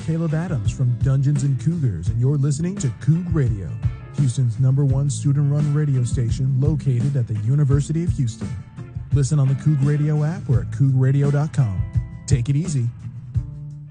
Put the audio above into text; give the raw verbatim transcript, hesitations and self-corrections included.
Caleb Adams from Dungeons and Cougars, and you're listening to Coug Radio, Houston's number one student-run radio station located at the University of Houston. Listen on the Coug Radio app or at coug radio dot com. Take it easy.